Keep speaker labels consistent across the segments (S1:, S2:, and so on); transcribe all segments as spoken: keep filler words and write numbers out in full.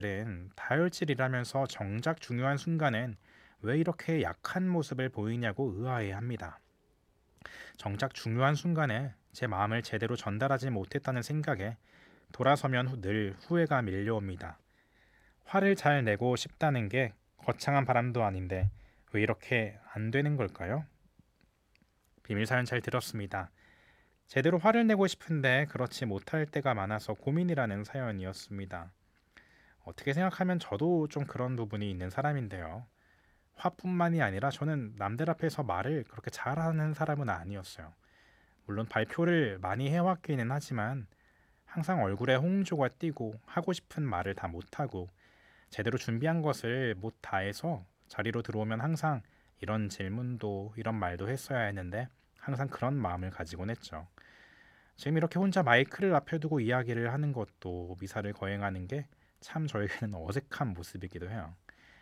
S1: 은 다혈질이라면서 정작 중요한 순간엔 왜 이렇게 약한 모습을 보이냐고 의아해합니다. 정작 중요한 순간에 제 마음을 제대로 전달하지 못했다는 생각에 돌아서면 후- 늘 후회가 밀려옵니다. 화를 잘 내고 싶다는 게 거창한 바람도 아닌데 왜 이렇게 안 되는 걸까요? 비밀 사연 잘 들었습니다. 제대로 화를 내고 싶은데 그렇지 못할 때가 많아서 고민이라는 사연이었습니다. 어떻게 생각하면 저도 좀 그런 부분이 있는 사람인데요. 화뿐만이 아니라 저는 남들 앞에서 말을 그렇게 잘하는 사람은 아니었어요. 물론 발표를 많이 해왔기는 하지만 항상 얼굴에 홍조가 띄고 하고 싶은 말을 다 못하고 제대로 준비한 것을 못 다해서 자리로 들어오면 항상 이런 질문도 이런 말도 했어야 했는데 항상 그런 마음을 가지곤 했죠. 지금 이렇게 혼자 마이크를 앞에 두고 이야기를 하는 것도 미사를 거행하는 게 참 저에게는 어색한 모습이기도 해요.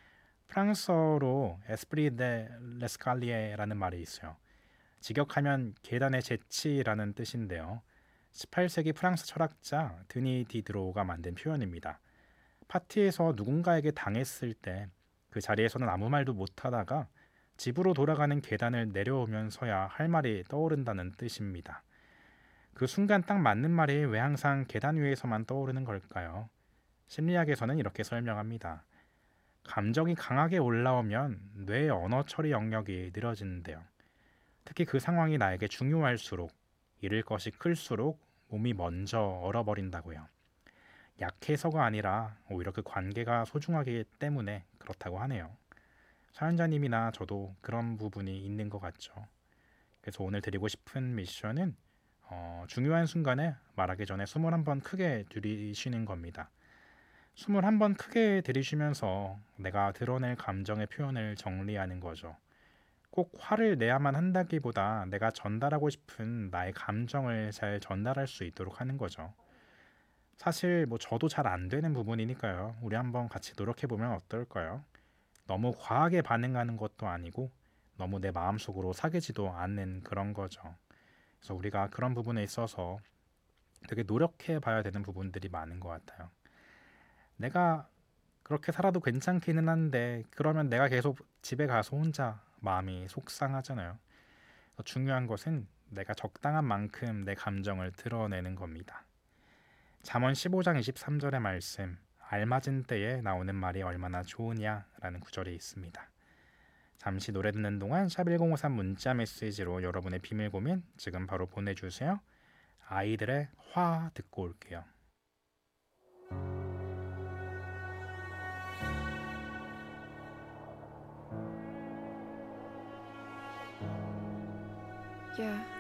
S1: 프랑스어로 에스프리 데 레스칼리에라는 말이 있어요. 직역하면 계단의 재치라는 뜻인데요. 십팔 세기 프랑스 철학자 드니 디드로가 만든 표현입니다. 파티에서 누군가에게 당했을 때 그 자리에서는 아무 말도 못하다가 집으로 돌아가는 계단을 내려오면서야 할 말이 떠오른다는 뜻입니다. 그 순간 딱 맞는 말이 왜 항상 계단 위에서만 떠오르는 걸까요? 심리학에서는 이렇게 설명합니다. 감정이 강하게 올라오면 뇌의 언어 처리 영역이 느려지는데요. 특히 그 상황이 나에게 중요할수록 잃을 것이 클수록 몸이 먼저 얼어버린다고요. 약해서가 아니라 오히려 그 관계가 소중하기 때문에 그렇다고 하네요. 사연자님이나 저도 그런 부분이 있는 것 같죠. 그래서 오늘 드리고 싶은 미션은 어, 중요한 순간에 말하기 전에 숨을 한번 크게 들이쉬는 겁니다. 숨을 한번 크게 들이쉬면서 내가 드러낼 감정의 표현을 정리하는 거죠. 꼭 화를 내야만 한다기보다 내가 전달하고 싶은 나의 감정을 잘 전달할 수 있도록 하는 거죠. 사실 뭐 저도 잘 안 되는 부분이니까요. 우리 한번 같이 노력해 보면 어떨까요? 너무 과하게 반응하는 것도 아니고 너무 내 마음속으로 사귀지도 않는 그런 거죠. 그래서 우리가 그런 부분에 있어서 되게 노력해 봐야 되는 부분들이 많은 것 같아요. 내가 그렇게 살아도 괜찮기는 한데 그러면 내가 계속 집에 가서 혼자 마음이 속상하잖아요. 그래서 중요한 것은 내가 적당한 만큼 내 감정을 드러내는 겁니다. 잠언 십오 장 이십삼 절의 말씀, 알맞은 때에 나오는 말이 얼마나 좋으냐라는 구절이 있습니다. 잠시 노래 듣는 동안 샵 일공오삼 문자 메시지로 여러분의 비밀 고민 지금 바로 보내주세요. 아이들의 화 듣고 올게요.
S2: Yeah.